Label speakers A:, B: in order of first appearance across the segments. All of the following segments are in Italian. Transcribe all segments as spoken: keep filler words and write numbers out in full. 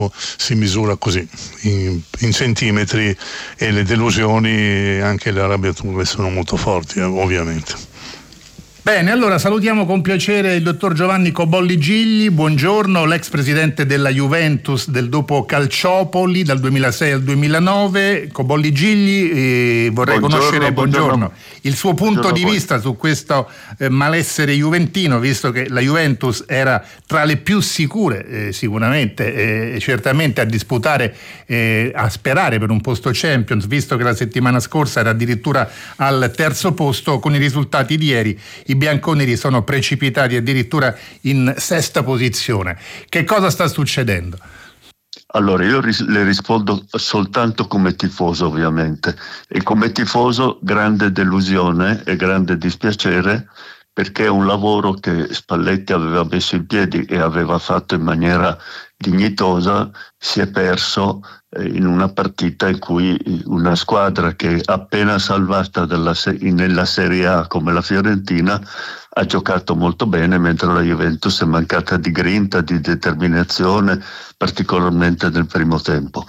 A: si misura così in, in centimetri, e le delusioni, anche le arrabbiature sono molto forti, eh, ovviamente.
B: Bene, allora salutiamo con piacere il dottor Giovanni Cobolli Gigli. Buongiorno, l'ex presidente della Juventus del dopo Calciopoli dal duemilasei al duemilanove. Cobolli Gigli, eh, vorrei
C: buongiorno,
B: conoscere buongiorno, buongiorno, il suo punto buongiorno di vista su questo eh, malessere juventino, visto che la Juventus era tra le più sicure, eh, sicuramente, eh, certamente a disputare, eh, a sperare per un posto Champions, visto che la settimana scorsa era addirittura al terzo posto. Con i risultati di ieri i bianconeri sono precipitati addirittura in sesta posizione. Che cosa sta succedendo?
C: Allora, io ris- le rispondo soltanto come tifoso, ovviamente, e come tifoso grande delusione e grande dispiacere, perché è un lavoro che Spalletti aveva messo in piedi e aveva fatto in maniera dignitosa, si è perso eh, in una partita in cui una squadra che appena salvata dalla se- nella Serie A come la Fiorentina ha giocato molto bene, mentre la Juventus è mancata di grinta, di determinazione, particolarmente nel primo tempo.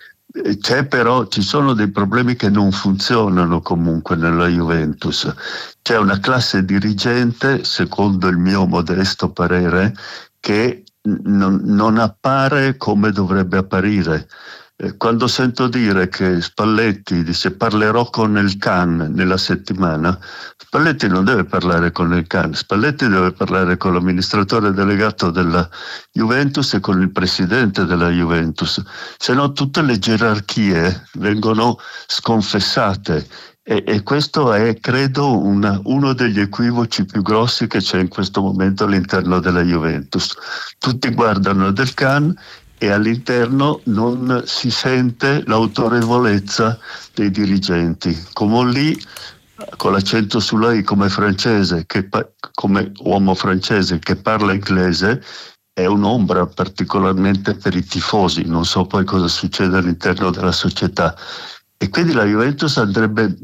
C: C'è però, ci sono dei problemi che non funzionano comunque nella Juventus. C'è una classe dirigente, secondo il mio modesto parere, che non, non appare come dovrebbe apparire. Eh, quando sento dire che Spalletti dice parlerò con il Can nella settimana, Spalletti non deve parlare con il Can, Spalletti deve parlare con l'amministratore delegato della Juventus e con il presidente della Juventus, se no tutte le gerarchie vengono sconfessate. E, e questo è, credo, una, uno degli equivoci più grossi che c'è in questo momento all'interno della Juventus. Tutti guardano del Can e all'interno non si sente l'autorevolezza dei dirigenti. Come lì, con l'accento sulla I, come francese, che, come uomo francese che parla inglese, è un'ombra particolarmente per i tifosi. Non so poi cosa succede all'interno della società. E quindi la Juventus andrebbe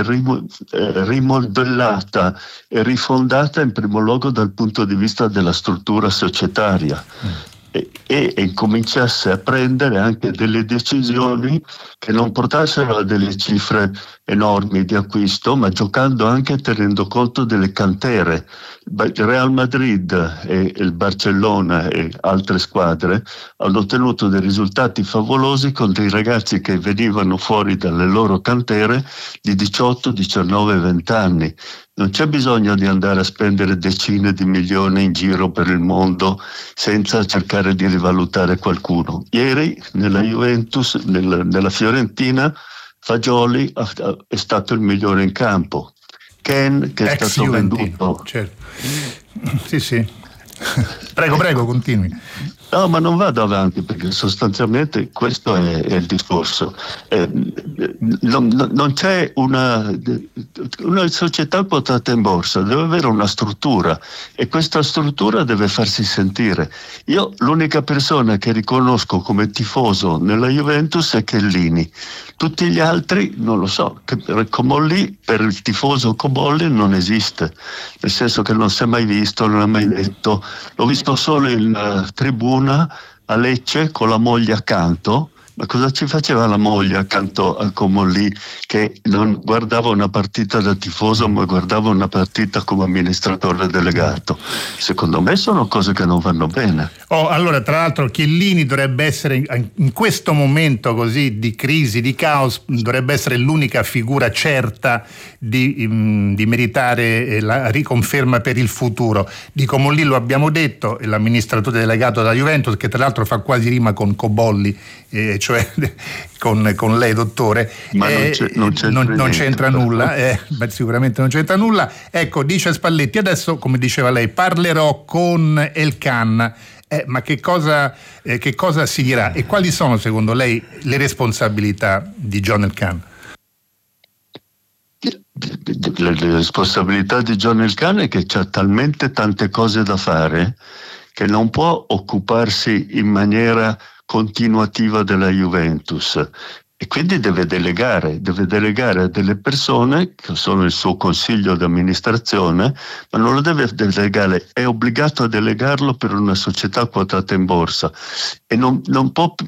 C: rimodellata e rifondata in primo luogo dal punto di vista della struttura societaria. Mm. E, e, e cominciasse a prendere anche delle decisioni che non portassero a delle cifre enormi di acquisto, ma giocando anche tenendo conto delle cantere. Il Real Madrid e il Barcellona e altre squadre hanno ottenuto dei risultati favolosi con dei ragazzi che venivano fuori dalle loro cantere di diciotto, diciannove, venti anni. Non c'è bisogno di andare a spendere decine di milioni in giro per il mondo senza cercare di rivalutare qualcuno. Ieri nella Juventus, nella, nella Fiorentina, Fagioli è stato il migliore in campo. Ken, che è
B: Ex
C: stato
B: Juventino,
C: venduto.
B: certo. Sì, sì. Prego, prego, continui.
C: No, ma non vado avanti, perché sostanzialmente questo è, è il discorso. Eh, non, non c'è una, una società quotata in borsa, deve avere una struttura e questa struttura deve farsi sentire. Io l'unica persona che riconosco come tifoso nella Juventus è Chiellini. Tutti gli altri non lo so, che per Cobolli, per il tifoso Cobolli non esiste, nel senso che non si è mai visto, non ha mai detto. L'ho visto solo in uh, tribuna a Lecce con la moglie accanto. Ma cosa ci faceva la moglie accanto a Comolli, che non guardava una partita da tifoso ma guardava una partita come amministratore delegato? Secondo me sono cose che non vanno bene.
B: Oh, allora, tra l'altro Chiellini dovrebbe essere in questo momento così di crisi, di caos, dovrebbe essere l'unica figura certa di, di meritare la riconferma per il futuro. Di Comolli lo abbiamo detto, l'amministratore delegato della Juventus, che tra l'altro fa quasi rima con Cobolli, eh, cioè con, con lei, dottore.
C: Ma
B: eh,
C: non, c'è, non c'entra,
B: non, non
C: niente,
B: c'entra nulla, eh, beh, sicuramente non c'entra nulla. Ecco, dice Spalletti, adesso, come diceva lei, parlerò con El Can. Eh, ma che cosa, eh, che cosa si dirà? E quali sono, secondo lei, le responsabilità di John El Can?
C: Le, le responsabilità di John El Can è che c'ha talmente tante cose da fare che non può occuparsi in maniera continuativa della Juventus e quindi deve delegare, deve delegare a delle persone che sono il suo consiglio di amministrazione, ma non lo deve delegare, è obbligato a delegarlo per una società quotata in borsa e non, non può